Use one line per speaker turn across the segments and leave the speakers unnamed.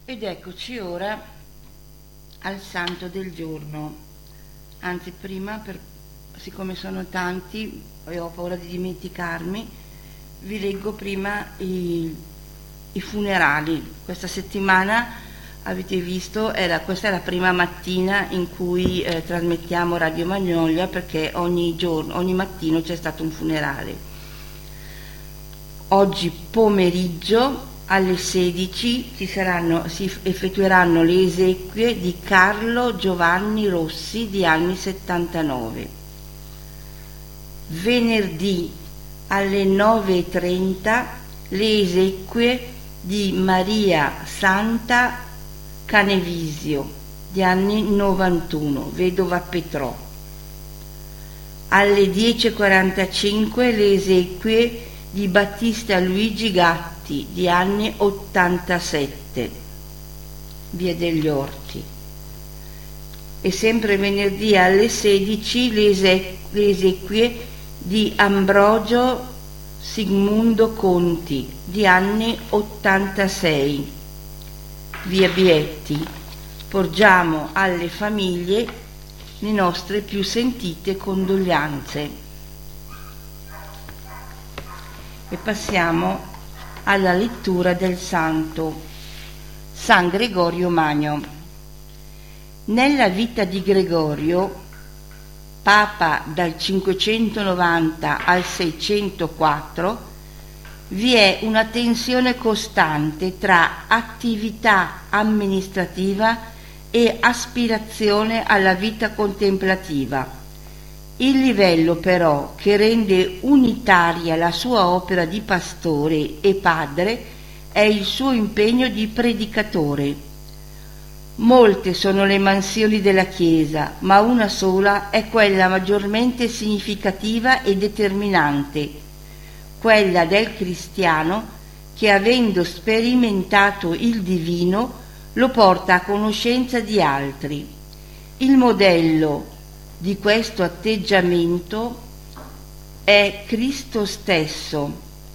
Ed eccoci ora al santo del giorno. Anzi, prima, siccome sono tanti e ho paura di dimenticarmi, vi leggo prima i funerali. Questa settimana, avete visto, questa è la prima mattina in cui trasmettiamo Radio Magnolia, perché ogni mattino c'è stato un funerale. Oggi pomeriggio alle 16 si effettueranno le esequie di Carlo Giovanni Rossi di anni 79. Venerdì alle 9:30 le esequie di Maria Santa Canevisio di anni 91, vedova Petrò. Alle 10:45 le esequie di Battista Luigi Gatti di anni 87, via degli Orti. E sempre venerdì alle 16 le esequie di Ambrogio Sigmundo Conti di anni 86, via Bietti. Porgiamo alle famiglie le nostre più sentite condoglianze. E passiamo alla lettura del santo. San Gregorio Magno. Nella vita di Gregorio, Papa dal 590 al 604, vi è una tensione costante tra attività amministrativa e aspirazione alla vita contemplativa. Il livello però che rende unitaria la sua opera di pastore e padre è il suo impegno di predicatore. Molte sono le mansioni della Chiesa, ma una sola è quella maggiormente significativa e determinante, quella del cristiano che, avendo sperimentato il divino, lo porta a conoscenza di altri. Il modello di questo atteggiamento è Cristo stesso,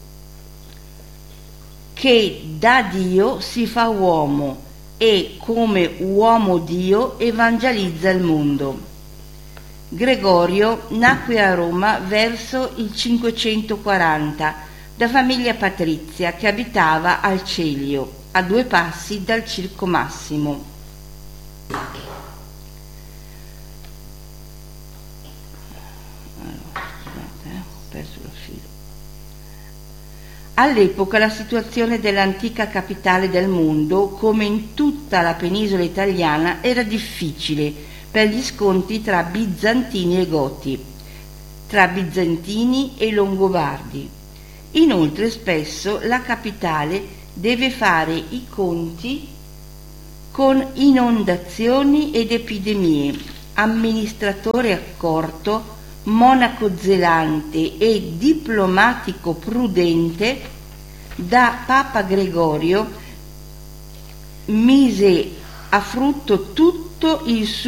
che da Dio si fa uomo e come uomo Dio evangelizza il mondo. Gregorio nacque a Roma verso il 540 da famiglia patrizia che abitava al Celio, a 2 passi dal Circo Massimo. All'epoca la situazione dell'antica capitale del mondo, come in tutta la penisola italiana, era difficile per gli scontri tra bizantini e goti, tra bizantini e longobardi. Inoltre spesso la capitale deve fare i conti con inondazioni ed epidemie. Amministratore accorto, monaco zelante e diplomatico prudente, da Papa Gregorio mise a frutto tutto il suo